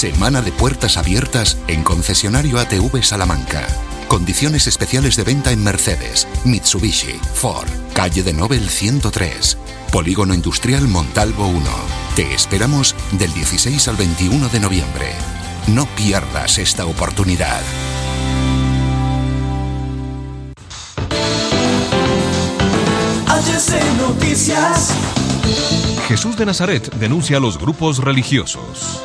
Semana de puertas abiertas en concesionario ATV Salamanca. Condiciones especiales de venta en Mercedes, Mitsubishi, Ford, calle de Nobel 103, Polígono Industrial Montalvo 1. Te esperamos del 16 al 21 de noviembre. No pierdas esta oportunidad. HC Noticias. Jesús de Nazaret denuncia a los grupos religiosos.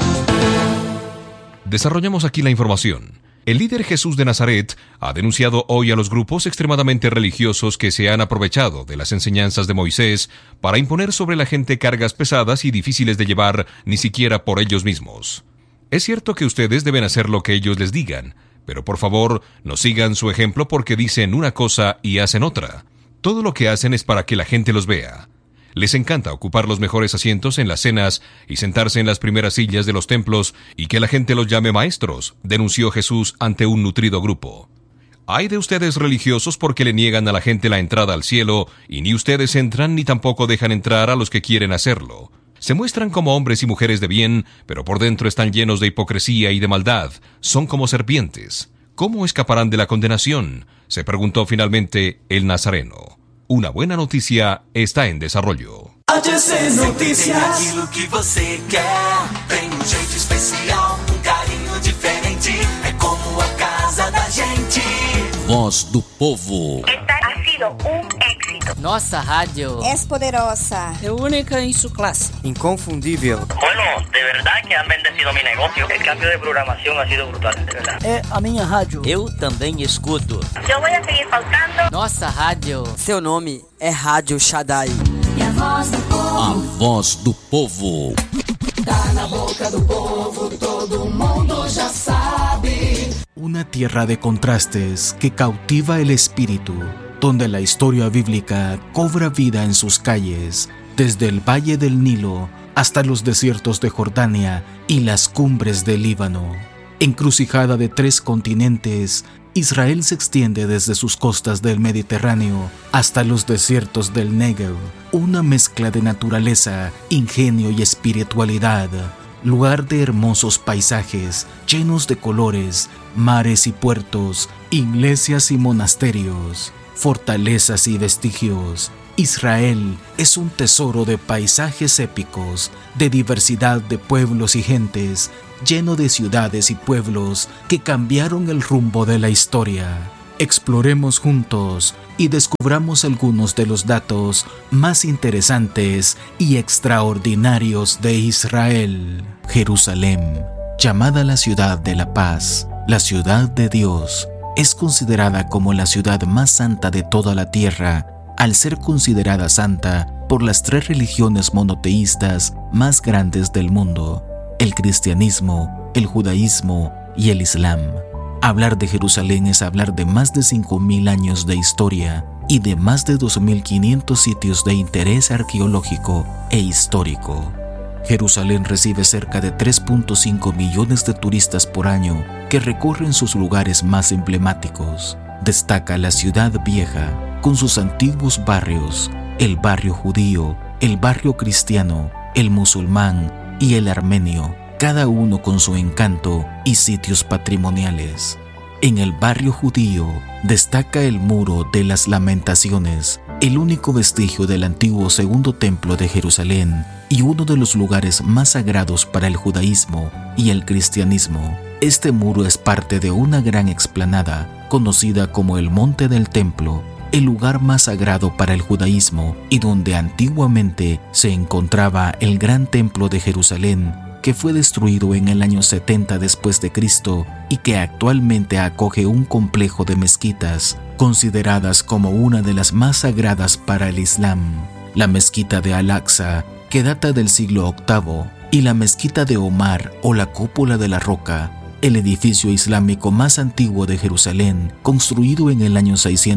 Desarrollamos aquí la información. El líder Jesús de Nazaret ha denunciado hoy a los grupos extremadamente religiosos que se han aprovechado de las enseñanzas de Moisés para imponer sobre la gente cargas pesadas y difíciles de llevar ni siquiera por ellos mismos. Es cierto que ustedes deben hacer lo que ellos les digan, pero por favor no sigan su ejemplo porque dicen una cosa y hacen otra. Todo lo que hacen es para que la gente los vea. Les encanta ocupar los mejores asientos en las cenas y sentarse en las primeras sillas de los templos y que la gente los llame maestros, denunció Jesús ante un nutrido grupo. Hay de ustedes religiosos porque le niegan a la gente la entrada al cielo y ni ustedes entran ni tampoco dejan entrar a los que quieren hacerlo. Se muestran como hombres y mujeres de bien, pero por dentro están llenos de hipocresía y de maldad. Son como serpientes. ¿Cómo escaparán de la condenación?, se preguntó finalmente el nazareno. Una buena noticia está en desarrollo. HC Noticias. Tem aquilo que você quer. Tem jeito especial, carinho diferente. É como a casa da gente. Voz do Povo. Esta ha sido un éxito. Nossa rádio es poderosa, é única em su clase. Inconfundível. Bueno, de verdad que han bendecido mi negocio. El cambio de programación ha sido brutal, de verdad. É a minha rádio. Eu também escuto. Yo voy a seguir pautando. Nossa rádio. Seu nome é Rádio Shaddai. E a voz do povo. A Voz do Povo. Tá na boca do povo, todo mundo já sabe. Una tierra de contrastes que cautiva el espíritu, donde la historia bíblica cobra vida en sus calles, desde el valle del Nilo hasta los desiertos de Jordania y las cumbres del Líbano. Encrucijada de 3 continentes, Israel se extiende desde sus costas del Mediterráneo hasta los desiertos del Negev, una mezcla de naturaleza, ingenio y espiritualidad, lugar de hermosos paisajes llenos de colores, mares y puertos, iglesias y monasterios, fortalezas y vestigios. Israel es un tesoro de paisajes épicos, de diversidad de pueblos y gentes, lleno de ciudades y pueblos que cambiaron el rumbo de la historia. Exploremos juntos y descubramos algunos de los datos más interesantes y extraordinarios de Israel. Jerusalén, llamada la ciudad de la paz, la ciudad de Dios, es considerada como la ciudad más santa de toda la tierra, al ser considerada santa por las 3 religiones monoteístas más grandes del mundo: el cristianismo, el judaísmo y el islam. Hablar de Jerusalén es hablar de más de 5.000 años de historia y de más de 2.500 sitios de interés arqueológico e histórico. Jerusalén recibe cerca de 3.5 millones de turistas por año que recorren sus lugares más emblemáticos. Destaca la ciudad vieja con sus antiguos barrios, el barrio judío, el barrio cristiano, el musulmán y el armenio, cada uno con su encanto y sitios patrimoniales. En el barrio judío destaca el Muro de las Lamentaciones, el único vestigio del antiguo segundo templo de Jerusalén y uno de los lugares más sagrados para el judaísmo y el cristianismo. Este muro es parte de una gran explanada conocida como el Monte del Templo, el lugar más sagrado para el judaísmo y donde antiguamente se encontraba el gran templo de Jerusalén, que fue destruido en el año 70 después de Cristo y que actualmente acoge un complejo de mezquitas consideradas como una de las más sagradas para el Islam: la mezquita de Al-Aqsa, que data del siglo VIII, y la mezquita de Omar o la cúpula de la roca, el edificio islámico más antiguo de Jerusalén, construido en el año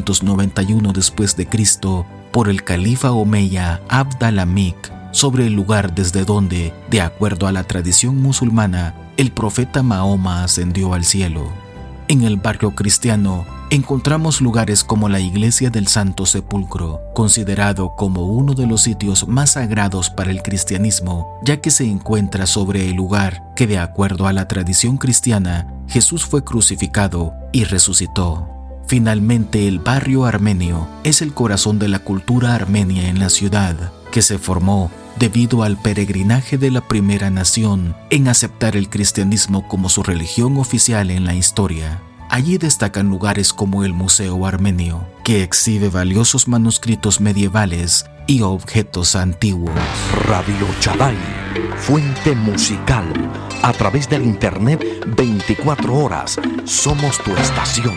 691 después de Cristo por el califa omeya Abd al-Hamid, sobre el lugar desde donde, de acuerdo a la tradición musulmana, el profeta Mahoma ascendió al cielo. En el barrio cristiano encontramos lugares como la Iglesia del Santo Sepulcro, considerado como uno de los sitios más sagrados para el cristianismo, ya que se encuentra sobre el lugar que, de acuerdo a la tradición cristiana, Jesús fue crucificado y resucitó. Finalmente, el barrio armenio es el corazón de la cultura armenia en la ciudad, que se formó debido al peregrinaje de la primera nación en aceptar el cristianismo como su religión oficial en la historia. Allí destacan lugares como el Museo Armenio, que exhibe valiosos manuscritos medievales y objetos antiguos. Radio Shaddai, fuente musical. A través del internet 24 horas. Somos tu estación.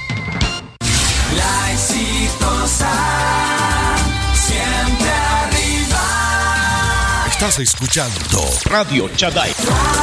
La exitosa, siempre arriba. Estás escuchando Radio Shaddai.